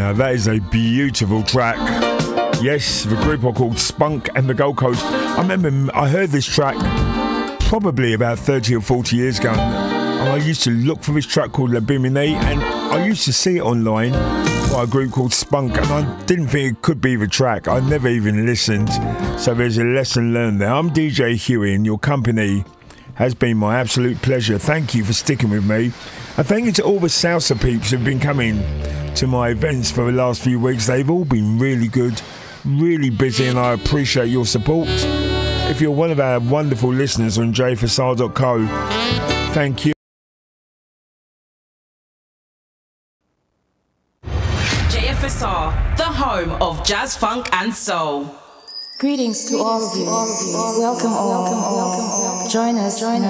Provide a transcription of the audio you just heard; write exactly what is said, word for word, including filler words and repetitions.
Now that is a beautiful track. Yes, the group are called Spunk and the Gold Coast. I remember I heard this track probably about thirty or forty years ago. And I used to look for this track called La Bimini, and I used to see it online by a group called Spunk, and I didn't think it could be the track. I never even listened. So there's a lesson learned there. I'm D J Huey, and your company has been my absolute pleasure. Thank you for sticking with me. And thank you to all the salsa peeps who've been coming to my events for the last few weeks. They've all been really good, really busy, and I appreciate your support. If you're one of our wonderful listeners on j f s r dot co, thank you. J F S R, the home of jazz, funk and soul. Greetings to all of you. Welcome all. Welcome all. Join us. Join us.